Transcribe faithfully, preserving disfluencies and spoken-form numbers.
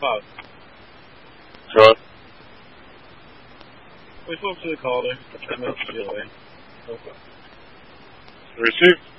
five. Sean? We spoke to the caller. ten minutes away. Okay. Receive.